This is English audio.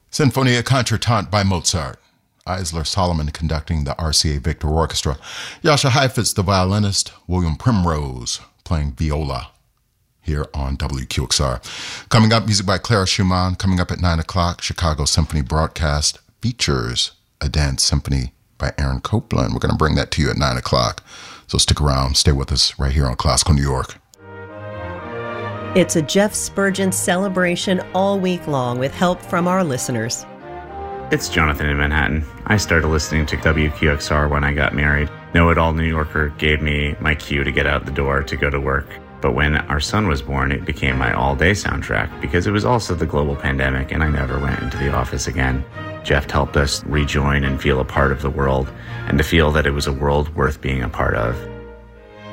Sinfonia Contretemps by Mozart. Isler Solomon conducting the RCA Victor Orchestra. Jascha Heifetz, the violinist. William Primrose playing viola here on WQXR. Coming up, music by Clara Schumann. Coming up at 9 o'clock, Chicago Symphony broadcast features a dance symphony by Aaron Copland. We're going to bring that to you at 9 o'clock. So stick around. Stay with us right here on Classical New York. It's a Jeff Spurgeon celebration all week long with help from our listeners. It's Jonathan in Manhattan. I started listening to WQXR when I got married. Know-It-All New Yorker gave me my cue to get out the door to go to work. But when our son was born, it became my all-day soundtrack because it was also the global pandemic and I never went into the office again. Jeff helped us rejoin and feel a part of the world and to feel that it was a world worth being a part of.